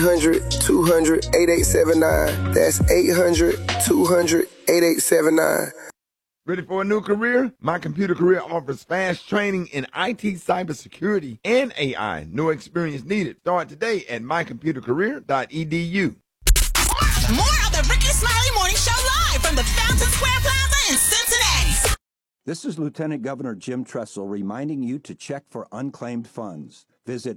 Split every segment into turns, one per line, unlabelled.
800-200-8879. That's 800-200-8879.
Ready for a new career? My Computer Career offers fast training in IT, cybersecurity, and AI. No experience needed. Start today at mycomputercareer.edu.
More of the Ricky Smiley Morning Show live from the Fountain Square Plaza in Cincinnati.
This is Lieutenant Governor Jim Tressel reminding you to check for unclaimed funds. Visit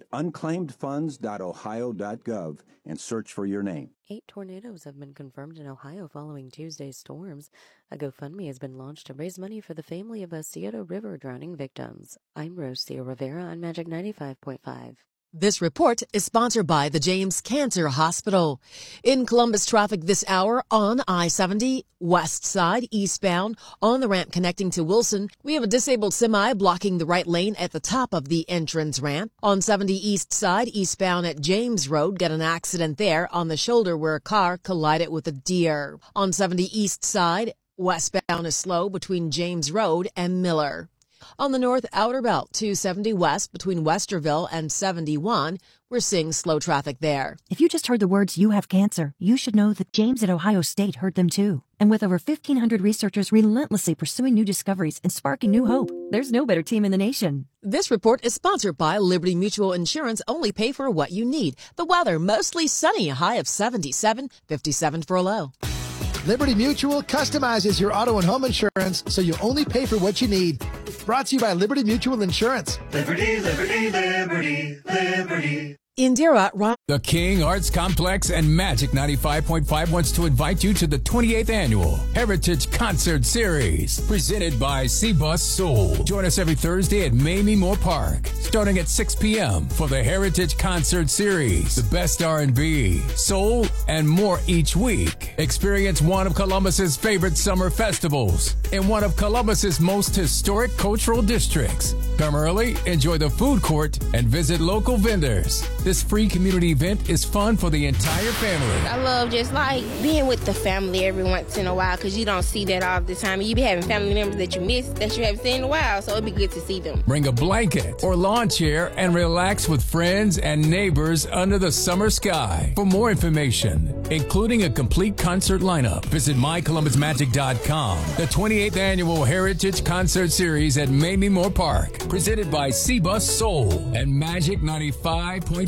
unclaimedfunds.ohio.gov and search for your name.
8 tornadoes have been confirmed in Ohio following Tuesday's storms. A GoFundMe has been launched to raise money for the family of Scioto River drowning victims. I'm Rocio Rivera on Magic 95.5.
This report is sponsored by the James Cancer Hospital. In Columbus traffic this hour on I-70 west side eastbound on the ramp connecting to Wilson. We have a disabled semi blocking the right lane at the top of the entrance ramp. On 70 east side eastbound at James Road, got an accident there on the shoulder where a car collided with a deer. On 70 east side westbound is slow between James Road and Miller. On the north outer belt, 270 west between Westerville and 71, we're seeing slow traffic there.
If you just heard the words, "you have cancer," you should know that James at Ohio State heard them too. And with over 1,500 researchers relentlessly pursuing new discoveries and sparking new hope, there's no better team in the nation.
This report is sponsored by Liberty Mutual Insurance. Only pay for what you need. The weather, mostly sunny, a high of 77, 57 for a low.
Liberty Mutual customizes your auto and home insurance so you only pay for what you need. Brought to you by Liberty Mutual Insurance.
Liberty, liberty, liberty, liberty.
Indira,
the King Arts Complex and Magic 95.5 wants to invite you to the 28th Annual Heritage Concert Series, presented by C-Bus Soul. Join us every Thursday at Mamie Moore Park, starting at 6 p.m. for the Heritage Concert Series. The best R&B, soul, and more each week. Experience one of Columbus's favorite summer festivals in one of Columbus's most historic cultural districts. Come early, enjoy the food court, and visit local vendors. This free community event is fun for the entire family.
I love just like being with the family every once in a while because you don't see that all the time. You be having family members that you miss that you haven't seen in a while, so it'd be good to see them.
Bring a blanket or lawn chair and relax with friends and neighbors under the summer sky. For more information, including a complete concert lineup, visit mycolumbusmagic.com. The 28th Annual Heritage Concert Series at Mamie Moore Park, presented by C-Bus Soul and Magic 95.5.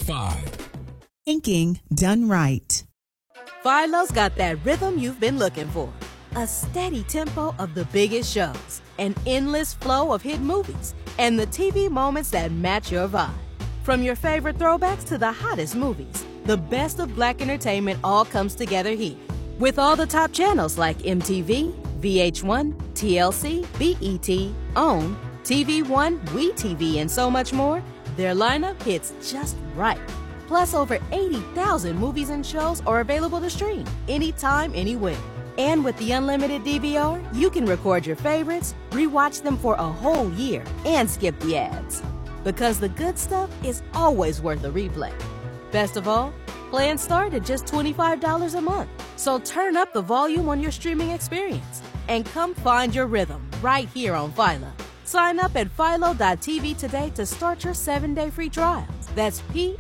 Inking done right.
Philo's got that rhythm you've been looking for. A steady tempo of the biggest shows, an endless flow of hit movies, and the TV moments that match your vibe. From your favorite throwbacks to the hottest movies, the best of Black entertainment all comes together here. With all the top channels like MTV, VH1, TLC, BET, OWN, TV One, WeTV, and so much more, their lineup hits just right. Plus, over 80,000 movies and shows are available to stream anytime, anywhere. And with the unlimited DVR, you can record your favorites, rewatch them for a whole year, and skip the ads. Because the good stuff is always worth a replay. Best of all, plans start at just $25 a month. So turn up the volume on your streaming experience and come find your rhythm right here on Philo. Sign up at philo.tv today to start your 7-day free trial. That's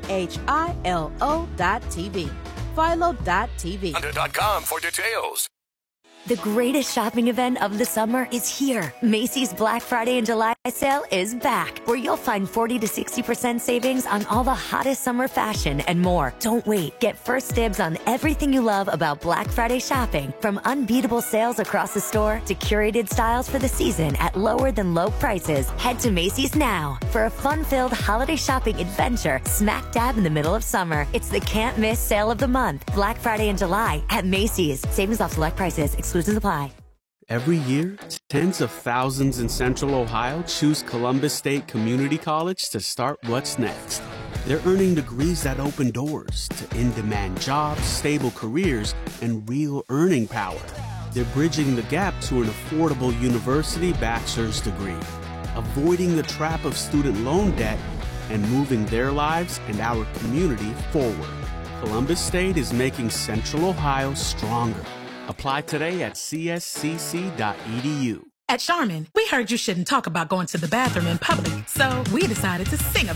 PHILO.TV. Philo.tv.
Under.com for details.
The greatest shopping event of the summer is here. Macy's Black Friday and July sale is back, where you'll find 40 to 60% savings on all the hottest summer fashion and more. Don't wait. Get first dibs on everything you love about Black Friday shopping, from unbeatable sales across the store to curated styles for the season at lower than low prices. Head to Macy's now for a fun-filled holiday shopping adventure smack dab in the middle of summer. It's the can't miss sale of the month. Black Friday in July at Macy's. Savings off select prices. Exclusions apply.
Every year, tens of thousands in Central Ohio choose Columbus State Community College to start what's next. They're earning degrees that open doors to in-demand jobs, stable careers, and real earning power. They're bridging the gap to an affordable university bachelor's degree, avoiding the trap of student loan debt, and moving their lives and our community forward. Columbus State is making Central Ohio stronger. Apply today at cscc.edu.
At Charmin, we heard you shouldn't talk about going to the bathroom in public, so we decided to sing about